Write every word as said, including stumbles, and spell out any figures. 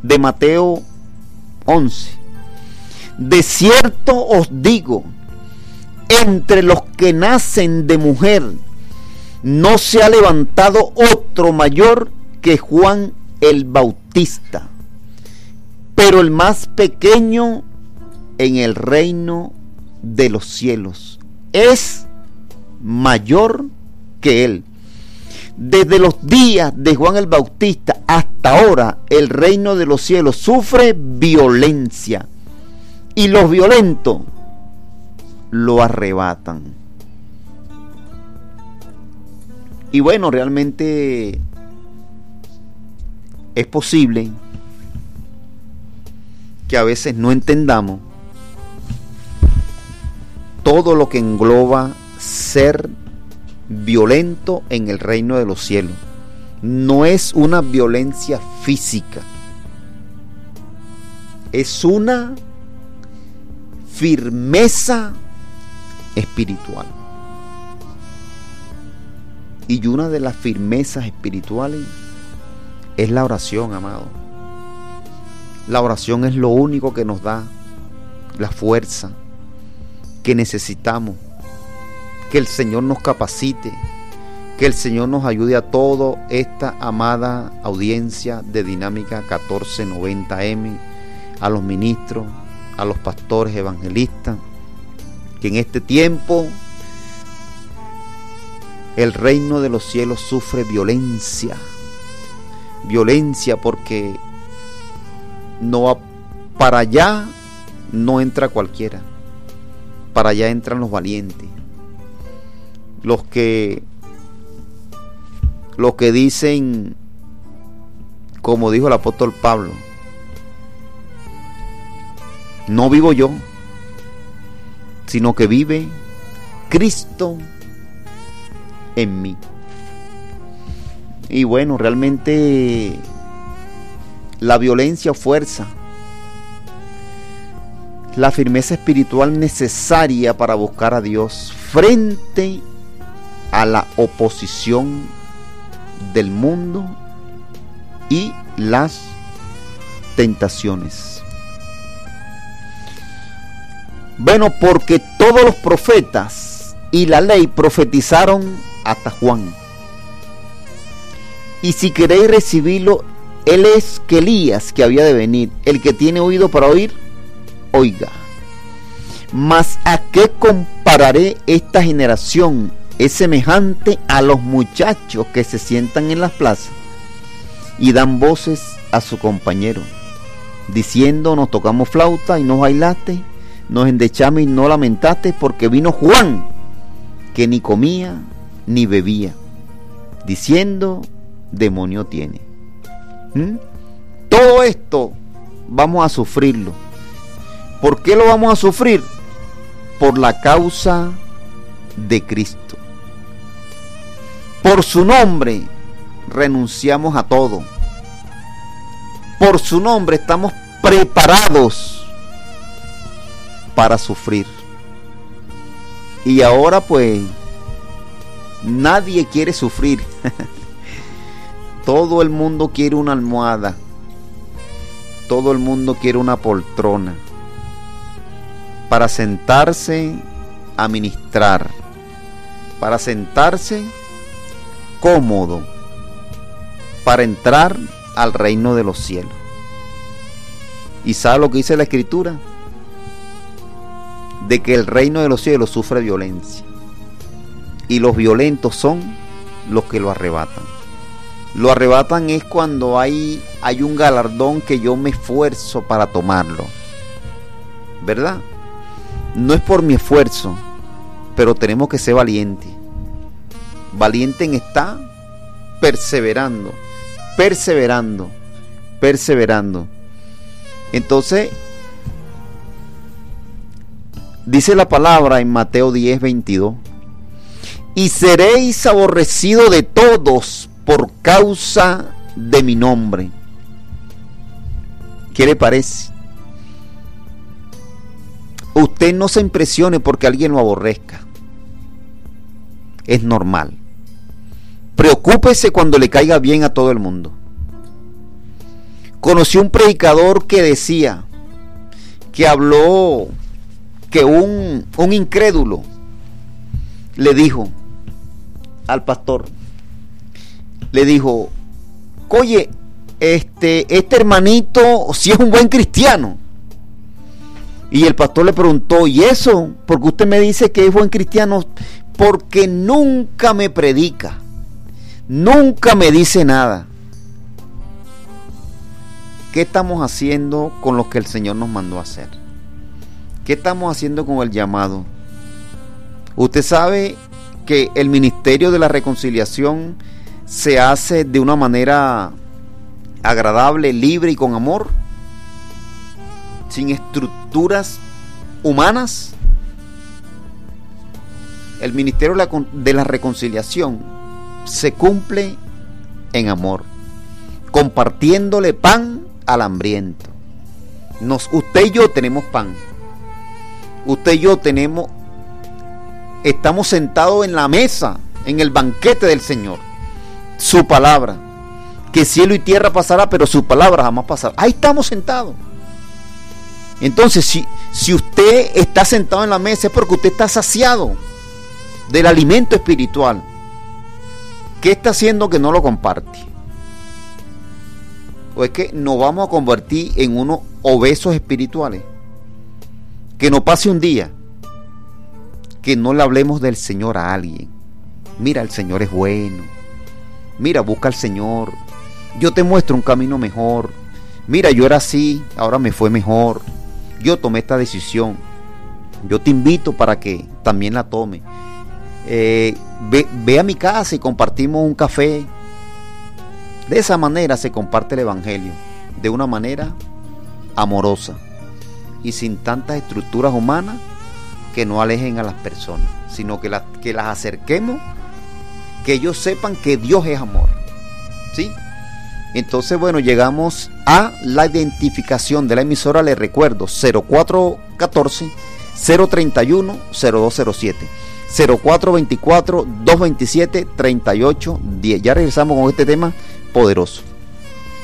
de Mateo once. De cierto os digo, entre los que nacen de mujer, no se ha levantado otro mayor que Juan el Bautista, pero el más pequeño en el reino de los cielos es mayor que él. Desde los días de Juan el Bautista hasta ahora, el reino de los cielos sufre violencia, y los violentos lo arrebatan. Y bueno, realmente es posible que a veces no entendamos todo lo que engloba ser violento en el reino de los cielos. No es una violencia física, es una firmeza espiritual. Y una de las firmezas espirituales es la oración, amado. La oración es lo único que nos da la fuerza que necesitamos. Que el Señor nos capacite, que el Señor nos ayude a toda esta amada audiencia de Dinámica catorce noventa eme, a los ministros, a los pastores evangelistas, que en este tiempo el reino de los cielos sufre violencia, violencia porque no va para allá, no entra cualquiera, para allá entran los valientes, los que los que dicen, como dijo el apóstol Pablo, no vivo yo, sino que vive Cristo en mí. Y bueno, realmente la violencia o fuerza, la firmeza espiritual necesaria para buscar a Dios frente a la oposición del mundo y las tentaciones. Bueno, porque todos los profetas y la ley profetizaron hasta Juan. Y si queréis recibirlo, él es que Elías que había de venir. El que tiene oído para oír, oiga. Mas ¿a qué compararé esta generación? Es semejante a los muchachos que se sientan en las plazas y dan voces a su compañero, diciendo: nos tocamos flauta y no bailaste, nos endechamos y no lamentaste, porque vino Juan, que ni comía ni bebía, diciendo: demonio tiene. ¿Mm? Todo esto vamos a sufrirlo. ¿Por qué lo vamos a sufrir? Por la causa de Cristo. Por su nombre renunciamos a todo. Por su nombre estamos preparados para sufrir. Y ahora pues nadie quiere sufrir. Todo el mundo quiere una almohada. Todo el mundo quiere una poltrona para sentarse a ministrar, para sentarse cómodo, para entrar al reino de los cielos. ¿Y sabe lo que dice la Escritura? De que el reino de los cielos sufre violencia, y los violentos son los que lo arrebatan. Lo arrebatan es cuando hay, hay un galardón que yo me esfuerzo para tomarlo, ¿verdad? No es por mi esfuerzo, pero tenemos que ser valientes. Valiente en estar perseverando, perseverando, perseverando. Entonces, dice la palabra en Mateo diez veintidós: y seréis aborrecidos de todos por causa de mi nombre. ¿Qué le parece? Usted no se impresione porque alguien lo aborrezca. Es normal. Preocúpese cuando le caiga bien a todo el mundo. Conocí un predicador que decía, que habló, que un, un incrédulo le dijo al pastor, le dijo, oye, este, este hermanito si es un buen cristiano. Y el pastor le preguntó, ¿y eso? ¿Por qué usted me dice que es buen cristiano? Porque nunca me predica, nunca me dice nada. ¿Qué estamos haciendo con lo que el Señor nos mandó a hacer? ¿Qué estamos haciendo con el llamado? Usted sabe que el ministerio de la reconciliación se hace de una manera agradable, libre y con amor, sin estructuras humanas. El ministerio de la, de la reconciliación se cumple en amor, compartiéndole pan al hambriento. Nos, usted y yo tenemos pan. Usted y yo tenemos, estamos sentados en la mesa, en el banquete del Señor. Su palabra, que cielo y tierra pasará, pero su palabra jamás pasará. Ahí estamos sentados. Entonces, si, si usted está sentado en la mesa es porque usted está saciado del alimento espiritual. ¿Qué está haciendo que no lo comparte? ¿O es que nos vamos a convertir en unos obesos espirituales? Que no pase un día que no le hablemos del Señor a alguien. Mira, el Señor es bueno. Mira, busca al Señor. Yo te muestro un camino mejor. Mira, yo era así, ahora me fue mejor. Yo tomé esta decisión. Yo te invito para que también la tome. Eh, ve, ve a mi casa y compartimos un café. De esa manera se comparte el Evangelio, de una manera amorosa y sin tantas estructuras humanas que no alejen a las personas, sino que, la, que las acerquemos, que ellos sepan que Dios es amor. ¿Sí? Entonces, bueno, llegamos a la identificación de la emisora. Les recuerdo, cero cuatro uno cuatro, cero tres uno, cero dos cero siete, cero cuatro dos cuatro, dos dos siete, tres ocho uno cero. Ya regresamos con este tema poderoso.